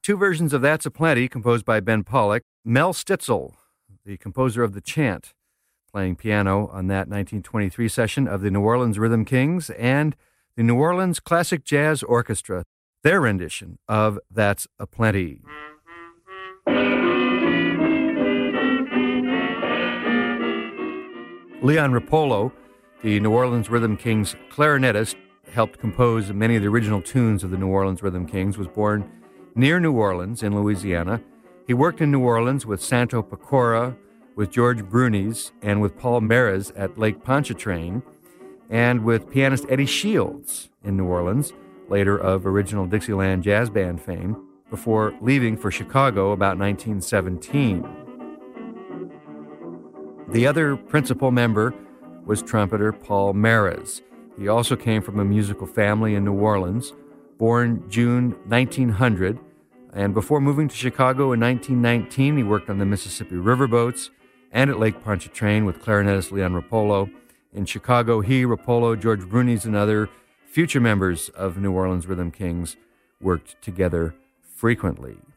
Two versions of That's Aplenty, composed by Ben Pollack. Mel Stitzel, the composer of The Chant, playing piano on that 1923 session of the New Orleans Rhythm Kings, and the New Orleans Classic Jazz Orchestra, their rendition of That's Aplenty. Leon Rapolo, the New Orleans Rhythm Kings clarinetist, helped compose many of the original tunes of the New Orleans Rhythm Kings, was born near New Orleans in Louisiana. He worked in New Orleans with Santo Pecora, with George Brunis, and with Paul Meres at Lake Pontchartrain, and with pianist Eddie Shields in New Orleans, later of original Dixieland Jazz Band fame, before leaving for Chicago about 1917. The other principal member was trumpeter Paul Meres. He also came from a musical family in New Orleans, born June 1900, and before moving to Chicago in 1919, he worked on the Mississippi Riverboats and at Lake Pontchartrain with clarinetist Leon Rapolo. In Chicago, he, Rapolo, George Brunis, and other future members of New Orleans Rhythm Kings worked together frequently.